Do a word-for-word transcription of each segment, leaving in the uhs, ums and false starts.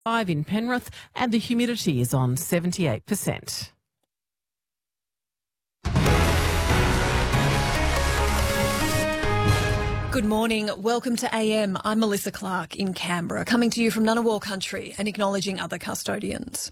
Five in Penrith, and the humidity is on seventy-eight percent. Good morning. Welcome to A M. I'm Melissa Clark in Canberra, coming to you from Ngunnawal country and acknowledging other custodians.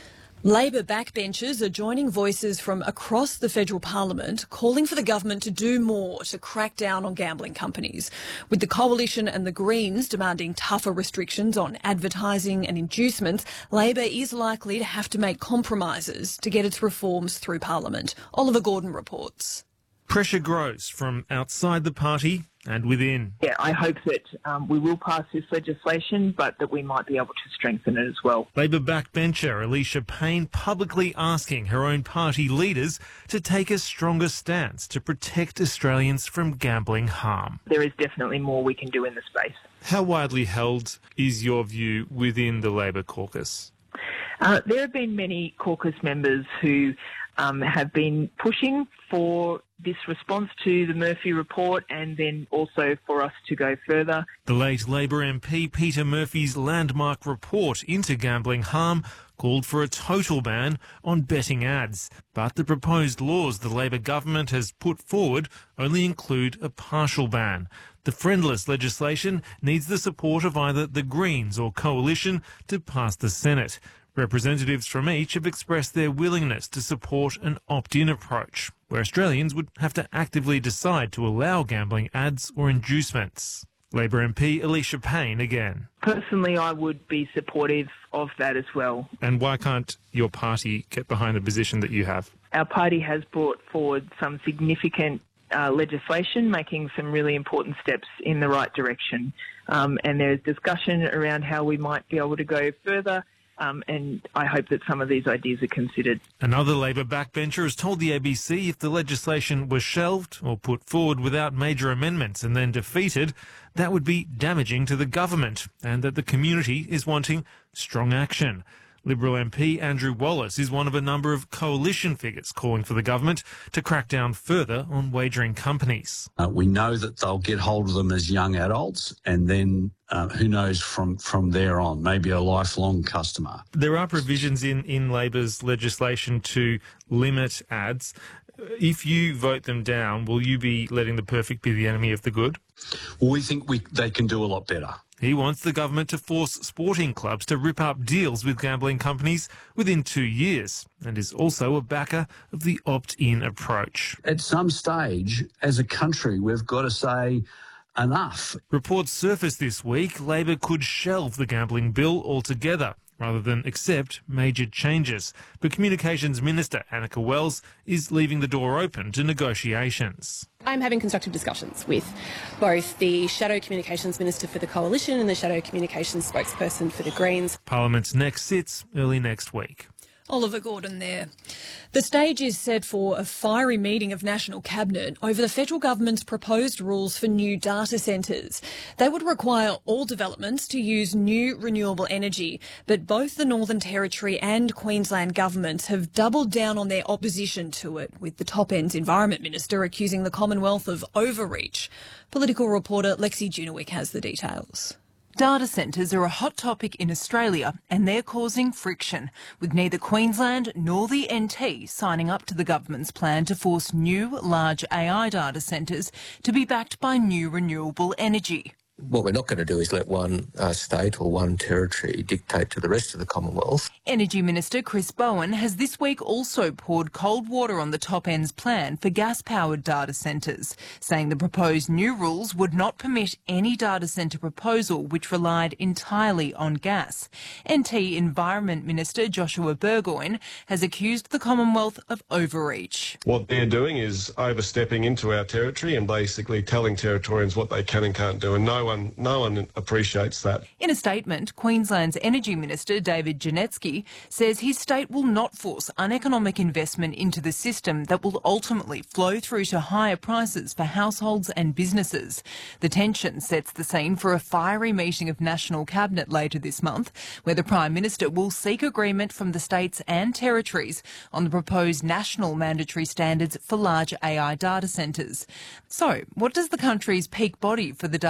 Labor backbenchers are joining voices from across the federal parliament calling for the government to do more to crack down on gambling companies, with the Coalition and the Greens demanding tougher restrictions on advertising and inducements. Labor is likely to have to make compromises to get its reforms through parliament. Oliver Gordon reports. Pressure grows from outside the party and within. Yeah, I hope that um, we will pass this legislation, but that we might be able to strengthen it as well. Labor backbencher Alicia Payne publicly asking her own party leaders to take a stronger stance to protect Australians from gambling harm. There is definitely more we can do in the space. How widely held is your view within the Labor caucus? Uh, there have been many caucus members who um, have been pushing for this response to the Murphy report and then also for us to go further. The late Labor M P Peter Murphy's landmark report into gambling harm called for a total ban on betting ads. But the proposed laws the Labor government has put forward only include a partial ban. The friendless legislation needs the support of either the Greens or Coalition to pass the Senate. Representatives from each have expressed their willingness to support an opt-in approach, where Australians would have to actively decide to allow gambling ads or inducements. Labor M P Alicia Payne again. Personally, I would be supportive of that as well. And why can't your party get behind the position that you have? Our party has brought forward some significant uh, legislation, making some really important steps in the right direction. Um, and there's discussion around how we might be able to go further. Um, and I hope that some of these ideas are considered. Another Labor backbencher has told the A B C if the legislation was shelved or put forward without major amendments and then defeated, that would be damaging to the government and that the community is wanting strong action. Liberal M P Andrew Wallace is one of a number of coalition figures calling for the government to crack down further on wagering companies. Uh, we know that they'll get hold of them as young adults and then uh, who knows from, from there on, maybe a lifelong customer. There are provisions in, in Labor's legislation to limit ads. If you vote them down, will you be letting the perfect be the enemy of the good? Well, we think we, they can do a lot better. He wants the government to force sporting clubs to rip up deals with gambling companies within two years and is also a backer of the opt-in approach. At some stage, as a country, we've got to say enough. Reports surfaced this week Labor could shelve the gambling bill altogether rather than accept major changes. But Communications Minister Annika Wells is leaving the door open to negotiations. I'm having constructive discussions with both the Shadow Communications Minister for the Coalition and the Shadow Communications spokesperson for the Greens. Parliament's next sits early next week. Oliver Gordon there. The stage is set for a fiery meeting of National Cabinet over the federal government's proposed rules for new data centres. They would require all developments to use new renewable energy, but both the Northern Territory and Queensland governments have doubled down on their opposition to it, with the top end's Environment Minister accusing the Commonwealth of overreach. Political reporter Lexi Junowick has the details. Data centres are a hot topic in Australia and they're causing friction, with neither Queensland nor the N T signing up to the government's plan to force new large A I data centres to be backed by new renewable energy. What we're not going to do is let one uh, state or one territory dictate to the rest of the Commonwealth. Energy Minister Chris Bowen has this week also poured cold water on the top end's plan for gas-powered data centres, saying the proposed new rules would not permit any data centre proposal which relied entirely on gas. N T Environment Minister Joshua Burgoyne has accused the Commonwealth of overreach. What they're doing is overstepping into our territory and basically telling Territorians what they can and can't do, and no one No one appreciates that. In a statement, Queensland's Energy Minister David Janetsky says his state will not force uneconomic investment into the system that will ultimately flow through to higher prices for households and businesses. The tension sets the scene for a fiery meeting of National Cabinet later this month, where the Prime Minister will seek agreement from the states and territories on the proposed national mandatory standards for large A I data centres. So, what does the country's peak body for the data centre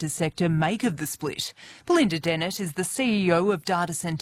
sector make of the split. Belinda Dennett is the C E O of Data Centre